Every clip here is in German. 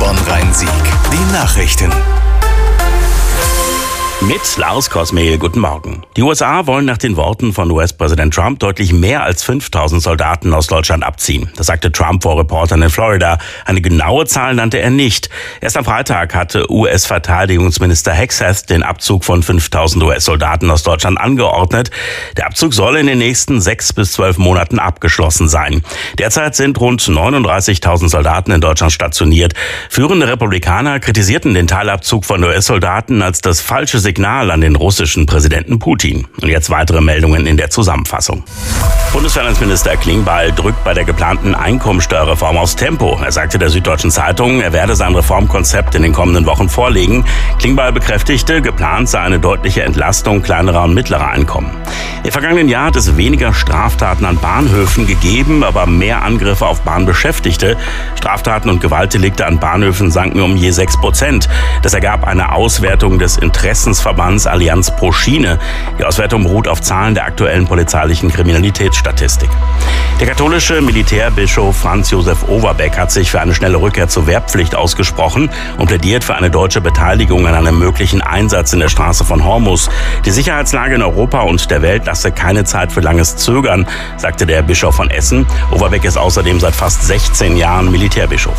Bonn-Rhein-Sieg. Die Nachrichten. Mit Lars Kosmehl, guten Morgen. Die USA wollen nach den Worten von US-Präsident Trump deutlich mehr als 5000 Soldaten aus Deutschland abziehen. Das sagte Trump vor Reportern in Florida. Eine genaue Zahl nannte er nicht. Erst am Freitag hatte US-Verteidigungsminister Hegseth den Abzug von 5000 US-Soldaten aus Deutschland angeordnet. Der Abzug soll in den nächsten 6 bis 12 Monaten abgeschlossen sein. Derzeit sind rund 39.000 Soldaten in Deutschland stationiert. Führende Republikaner kritisierten den Teilabzug von US-Soldaten als das falsche Signal an den russischen Präsidenten Putin. Und jetzt weitere Meldungen in der Zusammenfassung. Bundesfinanzminister Klingbeil drückt bei der geplanten Einkommensteuerreform aufs Tempo. Er sagte der Süddeutschen Zeitung, er werde sein Reformkonzept in den kommenden Wochen vorlegen. Klingbeil bekräftigte, geplant sei eine deutliche Entlastung kleinerer und mittlerer Einkommen. Im vergangenen Jahr hat es weniger Straftaten an Bahnhöfen gegeben, aber mehr Angriffe auf Bahnbeschäftigte. Straftaten und Gewaltdelikte an Bahnhöfen sanken um je 6%. Das ergab eine Auswertung des Interessensverbands Allianz pro Schiene. Die Auswertung beruht auf Zahlen der aktuellen polizeilichen Kriminalitätsstatistik. Der katholische Militärbischof Franz Josef Overbeck hat sich für eine schnelle Rückkehr zur Wehrpflicht ausgesprochen und plädiert für eine deutsche Beteiligung an einem möglichen Einsatz in der Straße von Hormuz. Die Sicherheitslage in Europa und der Welt lasse keine Zeit für langes Zögern, sagte der Bischof von Essen. Overbeck ist außerdem seit fast 16 Jahren Militärbischof.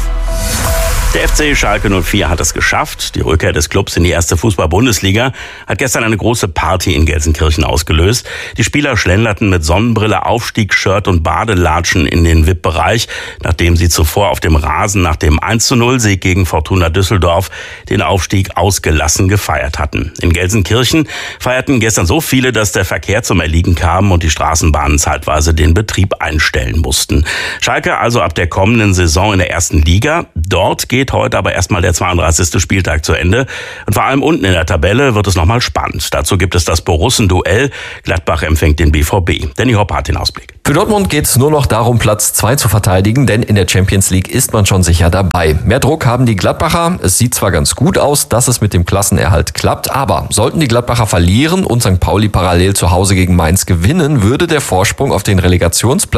Der FC Schalke 04 hat es geschafft. Die Rückkehr des Clubs in die erste Fußball-Bundesliga hat gestern eine große Party in Gelsenkirchen ausgelöst. Die Spieler schlenderten mit Sonnenbrille, Aufstiegsshirt und Badelatschen in den VIP-Bereich, nachdem sie zuvor auf dem Rasen nach dem 1:0-Sieg gegen Fortuna Düsseldorf den Aufstieg ausgelassen gefeiert hatten. In Gelsenkirchen feierten gestern so viele, dass der Verkehr zum Erliegen kam und die Straßenbahnen zeitweise den Betrieb einstellen mussten. Schalke also ab der kommenden Saison in der ersten Liga. Dort geht heute aber erstmal der 32. Spieltag zu Ende. Und vor allem unten in der Tabelle wird es nochmal spannend. Dazu gibt es das Borussen-Duell. Gladbach empfängt den BVB. Danny Hoppe hat den Ausblick. Für Dortmund geht es nur noch darum, Platz 2 zu verteidigen, denn in der Champions League ist man schon sicher dabei. Mehr Druck haben die Gladbacher. Es sieht zwar ganz gut aus, dass es mit dem Klassenerhalt klappt, aber sollten die Gladbacher verlieren und St. Pauli parallel zu Hause gegen Mainz gewinnen, würde der Vorsprung auf den Relegationsplatz